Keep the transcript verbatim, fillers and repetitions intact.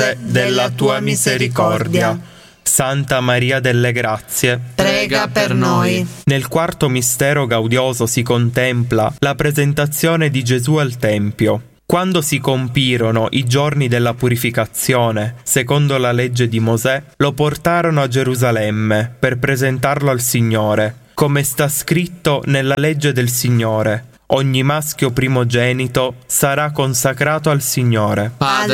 della tua misericordia. Santa Maria delle Grazie, prega per noi. Nel quarto mistero gaudioso si contempla la presentazione di Gesù al Tempio. Quando si compirono i giorni della purificazione, secondo la legge di Mosè, lo portarono a Gerusalemme per presentarlo al Signore, come sta scritto nella legge del Signore. Ogni maschio primogenito sarà consacrato al Signore. Padre